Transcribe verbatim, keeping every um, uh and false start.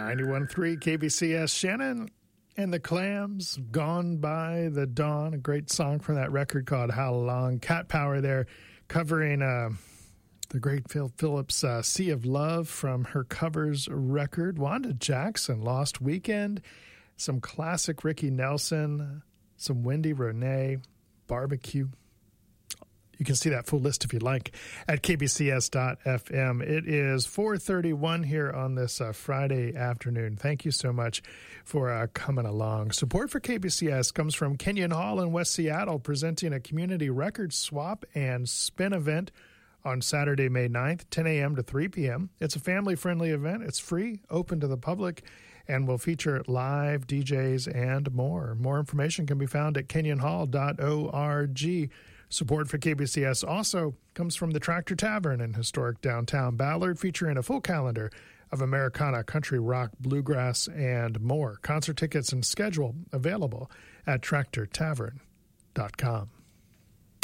ninety-one point three K B C S. Shannon and the Clams, Gone by the Dawn, a great song from that record called How Long. Cat Power there, covering uh, the great Phil Phillips' uh, Sea of Love from her covers record. Wanda Jackson, Lost Weekend, some classic Ricky Nelson, some Wendy Renee, Barbecue. You can see that full list if you'd like at k b c s dot f m. It is four thirty-one here on this uh, Friday afternoon. Thank you so much for uh, coming along. Support for K B C S comes from Kenyon Hall in West Seattle, presenting a community record swap and spin event on Saturday, May ninth, ten a.m. to three p.m. It's a family-friendly event. It's free, open to the public, and will feature live D Js and more. More information can be found at kenyon hall dot org. Support for K B C S also comes from the Tractor Tavern in historic downtown Ballard, featuring a full calendar of Americana, country rock, bluegrass, and more. Concert tickets and schedule available at tractor tavern dot com.